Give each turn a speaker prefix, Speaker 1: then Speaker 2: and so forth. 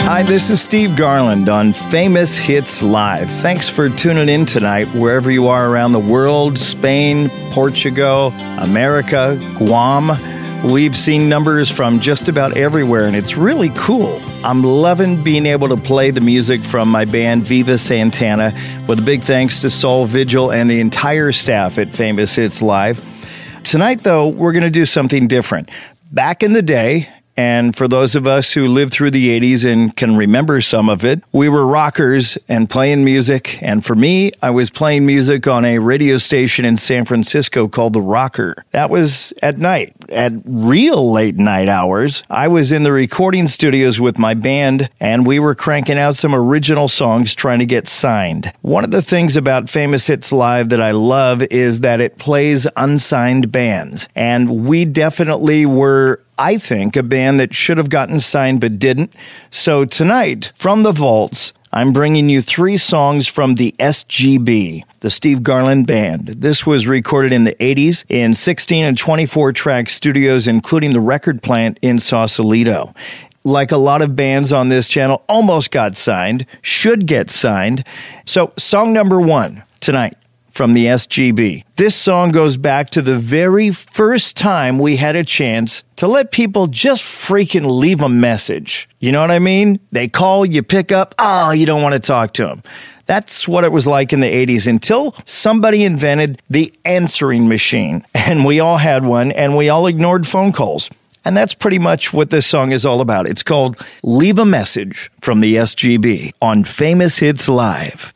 Speaker 1: Hi, this is Steve Garland on Famous Hits Live. Thanks for tuning in tonight, wherever you are around the world, Spain, Portugal, America, Guam. We've seen numbers from just about everywhere, and it's really cool. I'm loving being able to play the music from my band Viva Santana, with a big thanks to Soul Vigil and the entire staff at Famous Hits Live. Tonight, though, we're going to do something different. Back in the day, and for those of us who lived through the 80s and can remember some of it, we were rockers and playing music. And for me, I was playing music on a radio station in San Francisco called The Rocker. That was at night. At real late night hours, I was in the recording studios with my band, and we were cranking out some original songs trying to get signed. One of the things about Famous Hits Live that I love is that it plays unsigned bands. And we definitely were, I think, a band that should have gotten signed but didn't. So tonight, from the vaults, I'm bringing you 3 songs from the SGB, the Steve Garland Band. This was recorded in the 80s in 16 and 24-track studios, including the record plant in Sausalito. Like a lot of bands on this channel, almost got signed, should get signed. So song number 1 tonight from the SGB. This song goes back to the very first time we had a chance to let people just freaking leave a message. You know what I mean? They call, you pick up, you don't want to talk to them. That's what it was like in the 80s until somebody invented the answering machine. And we all had one, and we all ignored phone calls. And that's pretty much what this song is all about. It's called Leave a Message from the SGB on Famous Hits Live.